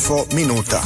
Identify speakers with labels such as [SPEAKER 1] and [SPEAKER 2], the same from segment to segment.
[SPEAKER 1] Info minuta.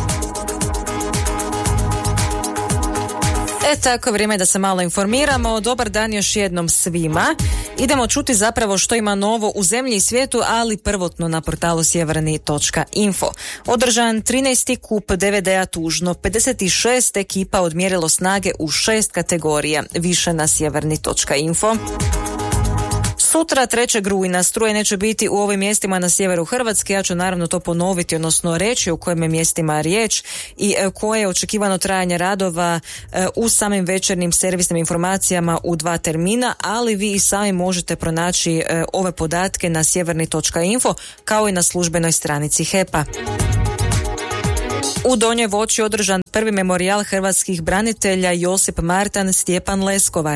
[SPEAKER 2] Tako, vrijeme da se malo informiramo. Dobar dan još jednom svima. Idemo čuti zapravo što ima novo u zemlji i svijetu, ali prvotno na portalu sjeverni.info. Održan 13. kup DVD-a tužno. 56 ekipa odmjerilo snage u 6 kategorija. Više na sjeverni.info. Sutra 3. rujna struje neće biti u ovim mjestima na sjeveru Hrvatske. Ja ću naravno to ponoviti, odnosno reći u kojim je mjestima riječ i koje je očekivano trajanje radova u samim večernjim servisnim informacijama u 2 termina, ali vi i sami možete pronaći ove podatke na sjeverni.info kao i na službenoj stranici HEP-a. U Donjoj Voći održan prvi memorijal hrvatskih branitelja Josip Martan, Stjepan Leskovar.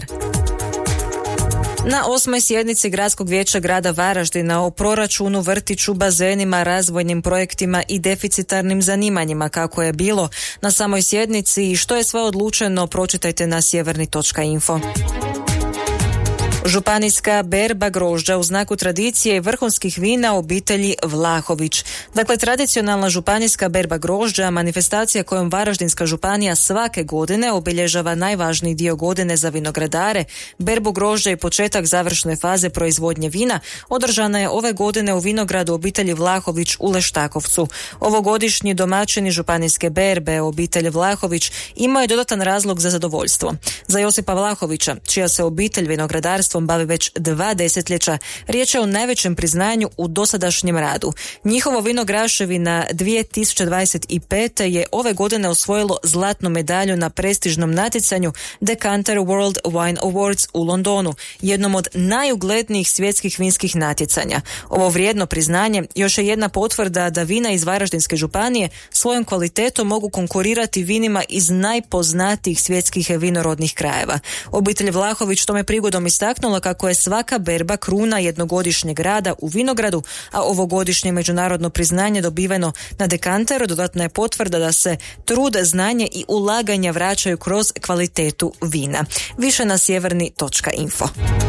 [SPEAKER 2] Na 8. sjednici Gradskog vijeća grada Varaždina o proračunu, vrtiću, bazenima, razvojnim projektima i deficitarnim zanimanjima, kako je bilo na samoj sjednici i što je sve odlučeno, pročitajte na sjeverni.info. Županijska berba grožđa u znaku tradicije i vrhunskih vina obitelji Vlahović. Dakle, tradicionalna županijska berba grožđa, manifestacija kojom Varaždinska županija svake godine obilježava najvažniji dio godine za vinogradare, berbu grožđa i početak završne faze proizvodnje vina, održana je ove godine u vinogradu obitelji Vlahović u Leštakovcu. Ovogodišnji domaćini županijske berbe, obitelj Vlahović, imao je dodatan razlog za zadovoljstvo. Za Josipa Vlahovića, čija se obitelj vinogradarstvom bavi već 2 desetljeća, riječ je o najvećem priznanju u dosadašnjem radu. Njihovo vino Graševina 2025. je ove godine osvojilo zlatnu medalju na prestižnom natjecanju Decanter World Wine Awards u Londonu, jednom od najuglednijih svjetskih vinskih natjecanja. Ovo vrijedno priznanje još je jedna potvrda da vina iz Varaždinske županije svojom kvalitetom mogu konkurirati vinima iz najpoznatijih svjetskih vinorodnih krajeva. Obitelj Vlahović tome prigodom istaknula kako je svaka berba kruna jednogodišnjeg rada u vinogradu, a ovogodišnje međunarodno priznanje dobiveno na Decanteru dodatna je potvrda da se trud, znanje i ulaganja vraćaju kroz kvalitetu vina. Više na sjeverni.info.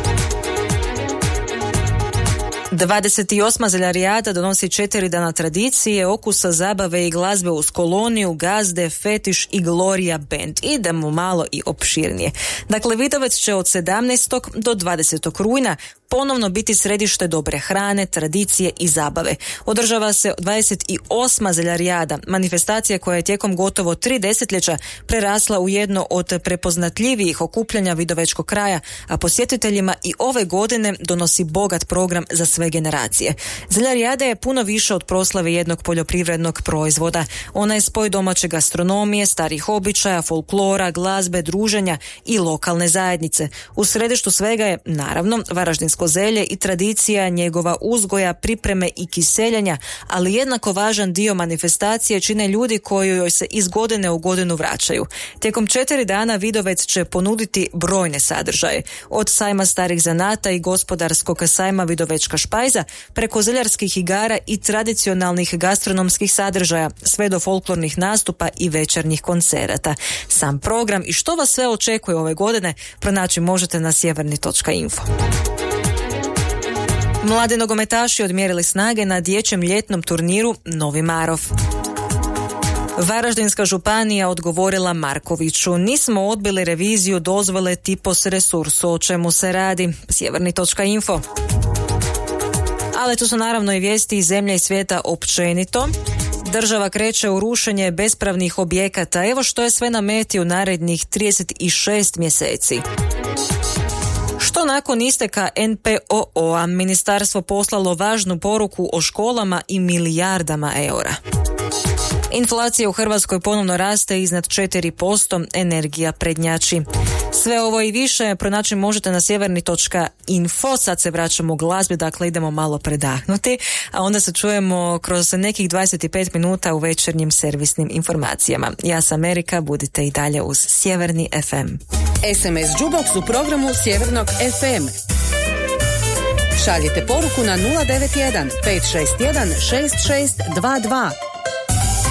[SPEAKER 2] 28. zeljarijada donosi 4 dana tradicije, okusa, zabave i glazbe uz koloniju, gazde, fetiš i Gloria Band. Idemo malo i opširnije. Dakle, Vidovec će od 17. do 20. rujna ponovno biti središte dobre hrane, tradicije i zabave. Održava se 28. zeljarijada, manifestacija koja je tijekom gotovo 3 desetljeća prerasla u jedno od prepoznatljivijih okupljanja vidovečkog kraja, a posjetiteljima i ove godine donosi bogat program za sve generacije. Zeljarijada je puno više od proslave jednog poljoprivrednog proizvoda. Ona je spoj domaće gastronomije, starih običaja, folklora, glazbe, druženja i lokalne zajednice. U središtu svega je, naravno, varaždinsko zelje i tradicija njegova uzgoja, pripreme i kiseljenja, ali jednako važan dio manifestacije čine ljudi koji joj se iz godine u godinu vraćaju. Tijekom 4 dana Vidovec će ponuditi brojne sadržaje. Od sajma starih zanata i gospodarskog sajma Vidovečka špajza, preko zeljarskih igara i tradicionalnih gastronomskih sadržaja, sve do folklornih nastupa i večernjih koncerata. Sam program i što vas sve očekuje ove godine pronaći možete na sjeverni.info. Mladi nogometaši odmjerili snage na dječjem ljetnom turniru Novi Marof. Varaždinska županija odgovorila Markoviću: nismo odbili reviziju dozvole Tipos Resursu. O čemu se radi? Sjeverni.info. Ali tu su naravno i vijesti iz zemlje i svijeta općenito. Država kreće u rušenje bespravnih objekata. Evo što je sve na meti u narednih 36 mjeseci. Što nakon isteka NPOO-a ministarstvo poslalo važnu poruku o školama i milijardama eura. Inflacija u Hrvatskoj ponovno raste iznad 4%, energija prednjači. Sve ovo i više pronaći možete na sjeverni.info. Sad se vraćamo u glazbi, dakle idemo malo predahnuti, a onda se čujemo kroz nekih 25 minuta u večernjim servisnim informacijama. Ja sam Erika, budite i dalje uz Sjeverni FM.
[SPEAKER 3] SMS Jukebox u programu Sjevernog FM. Šaljite poruku na 091 561 6622.